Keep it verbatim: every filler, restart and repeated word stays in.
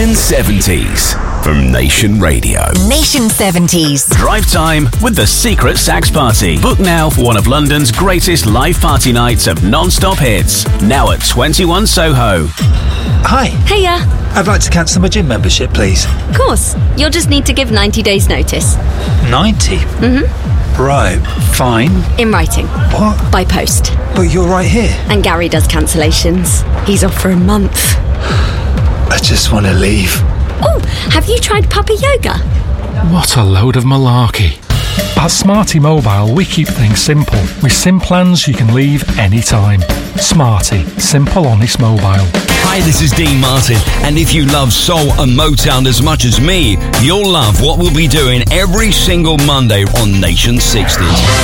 Nation seventies from Nation Radio. Nation seventies. Drive time with the Secret Sax Party. Book now for one of London's greatest live party nights of non-stop hits. Now at twenty-one Soho. Hi. Hiya. I'd like to cancel my gym membership, please. Of course. You'll just need to give ninety days notice. ninety? Mm-hmm. Right, fine. In writing. What? By post. But you're right here. And Gary does cancellations. He's off for a month. I just want to leave. Oh, have you tried puppy yoga? What a load of malarkey. At Smarty Mobile, we keep things simple. With SIM plans you can leave anytime. Smarty. Simple, honest mobile. Hi, this is Dean Martin, and if you love soul and Motown as much as me, you'll love what we'll be doing every single Monday on Nation sixties.